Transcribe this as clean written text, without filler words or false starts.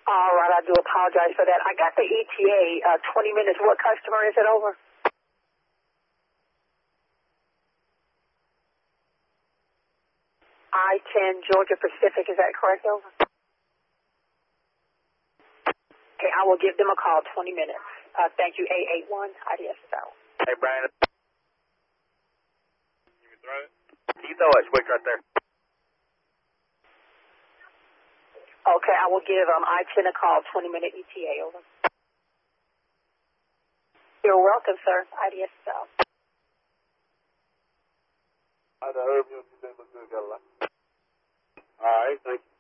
All right, I do apologize for that. I got the ETA, 20 minutes. What customer is it over? I-10 Georgia Pacific, is that correct, over? Okay, I will give them a call, 20 minutes. Thank you, A81, IDSL. Hey, Brandon. You can throw it? You throw that switch right there. Okay, I will give I-10 a call, 20-minute ETA, over. You're welcome, sir, IDSL. I heard you look good, got a lot. All right, thank you.